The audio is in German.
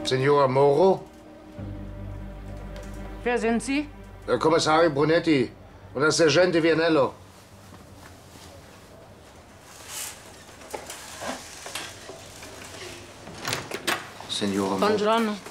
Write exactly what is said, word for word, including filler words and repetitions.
Signora Moro? Wer sind Sie? Der Kommissario Brunetti und der Sergente Vianello. Signora Moro. Buongiorno.